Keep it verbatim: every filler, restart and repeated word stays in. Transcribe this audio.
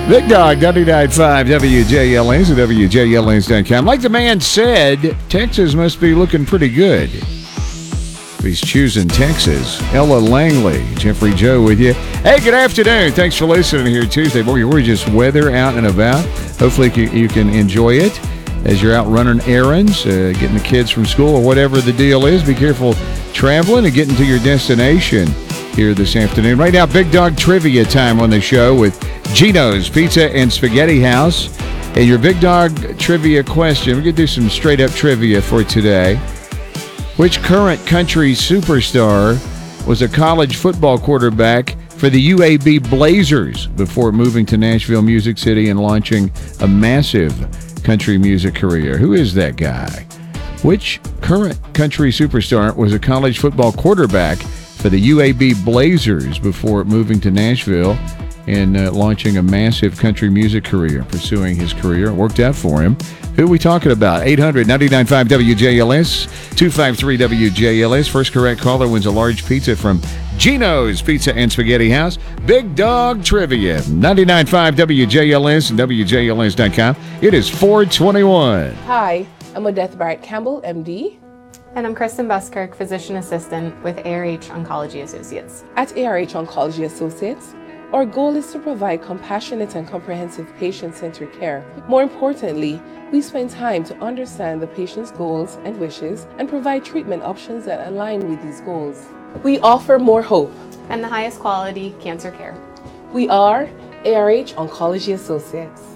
Big Dog, ninety-nine point five W J L N and W J L N dot com. Like the man said, Texas must be looking pretty good. He's choosing Texas. Ella Langley, Jeffrey Joe with you. Hey, good afternoon. Thanks for listening here Tuesday morning. We're just weather out and about. Hopefully you can enjoy it as you're out running errands, uh, getting the kids from school or whatever the deal is. Be careful traveling and getting to your destination here this afternoon. Right now, Big Dog Trivia time on the show with Gino's Pizza and Spaghetti House. And your Big Dog Trivia question, we're going to do some straight-up trivia for today. Which current country superstar was a college football quarterback for the U A B Blazers before moving to Nashville Music City and launching a massive country music career? Who is that guy? Which current country superstar was a college football quarterback for the U A B Blazers before moving to Nashville and uh, launching a massive country music career, pursuing his career? It worked out for him. Who are we talking about? eight hundred, nine nine five, W J L S, two five three W J L S. First correct caller wins a large pizza from Gino's Pizza and Spaghetti House. Big Dog Trivia, ninety-nine point five W J L S and W J L S dot com. It is four twenty-one. Hi, I'm Odette Barrett Campbell, M D. And I'm Kristen Buskirk, Physician Assistant with A R H Oncology Associates. At A R H Oncology Associates, our goal is to provide compassionate and comprehensive patient-centered care. More importantly, we spend time to understand the patient's goals and wishes and provide treatment options that align with these goals. We offer more hope And the highest quality cancer care. We are A R H Oncology Associates.